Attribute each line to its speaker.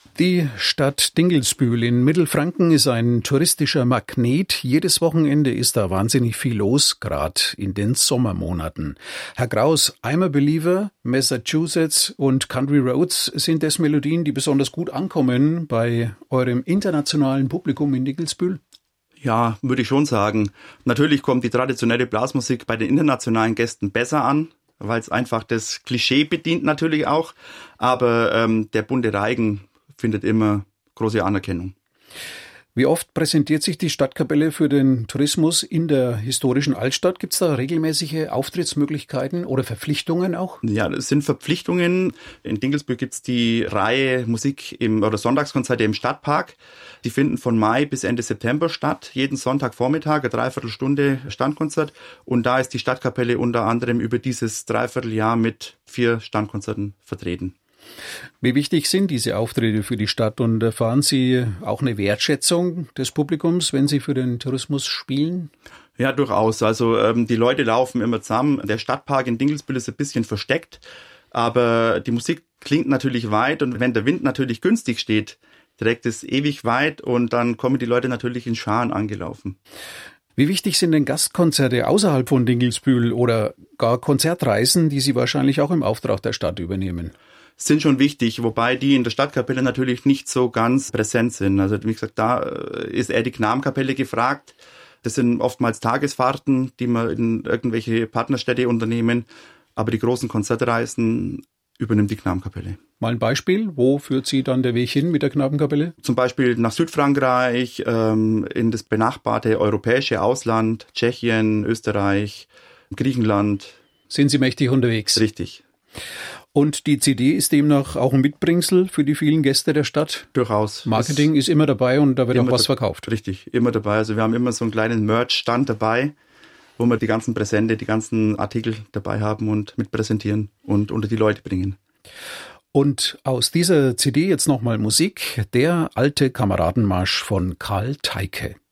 Speaker 1: Die Stadt Dingelsbühl in Mittelfranken ist ein touristischer Magnet. Jedes Wochenende ist da wahnsinnig viel los, gerade in den Sommermonaten. Herr Kraus, I'm a Believer, Massachusetts und Country Roads sind das Melodien, die besonders gut ankommen bei eurem internationalen Publikum in Dingelsbühl?
Speaker 2: Ja, würde ich schon sagen. Natürlich kommt die traditionelle Blasmusik bei den internationalen Gästen besser an, weil es einfach das Klischee bedient natürlich auch. Aber der bunte Reigen findet immer große Anerkennung.
Speaker 1: Wie oft präsentiert sich die Stadtkapelle für den Tourismus in der historischen Altstadt? Gibt es da regelmäßige Auftrittsmöglichkeiten oder Verpflichtungen auch?
Speaker 2: Ja, das sind Verpflichtungen. In Dingelsbühl gibt es die Reihe Musik oder Sonntagskonzerte im Stadtpark. Die finden von Mai bis Ende September statt. Jeden Sonntagvormittag, eine Dreiviertelstunde Standkonzert. Und da ist die Stadtkapelle unter anderem über dieses Dreivierteljahr mit 4 Standkonzerten vertreten.
Speaker 1: Wie wichtig sind diese Auftritte für die Stadt und erfahren Sie auch eine Wertschätzung des Publikums, wenn Sie für den Tourismus spielen?
Speaker 2: Ja, durchaus. Also die Leute laufen immer zusammen. Der Stadtpark in Dingelsbühl ist ein bisschen versteckt, aber die Musik klingt natürlich weit und wenn der Wind natürlich günstig steht, trägt es ewig weit und dann kommen die Leute natürlich in Scharen angelaufen.
Speaker 1: Wie wichtig sind denn Gastkonzerte außerhalb von Dingelsbühl oder gar Konzertreisen, die Sie wahrscheinlich auch im Auftrag der Stadt übernehmen?
Speaker 2: Sind schon wichtig, wobei die in der Stadtkapelle natürlich nicht so ganz präsent sind. Also wie gesagt, da ist eher die Knabenkapelle gefragt. Das sind oftmals Tagesfahrten, die wir in irgendwelche Partnerstädte unternehmen. Aber die großen Konzertreisen übernimmt die Knabenkapelle.
Speaker 1: Mal ein Beispiel, wo führt Sie dann der Weg hin mit der Knabenkapelle?
Speaker 2: Zum Beispiel nach Südfrankreich, in das benachbarte europäische Ausland, Tschechien, Österreich, Griechenland.
Speaker 1: Sind Sie mächtig unterwegs?
Speaker 2: Richtig.
Speaker 1: Und die CD ist demnach auch ein Mitbringsel für die vielen Gäste der Stadt?
Speaker 2: Durchaus.
Speaker 1: Marketing ist immer dabei und da wird auch was verkauft?
Speaker 2: Richtig, immer dabei. Also wir haben immer so einen kleinen Merch-Stand dabei, wo wir die ganzen Präsente, die ganzen Artikel dabei haben und mit präsentieren und unter die Leute bringen.
Speaker 1: Und aus dieser CD jetzt nochmal Musik, der alte Kameradenmarsch von Karl Teike.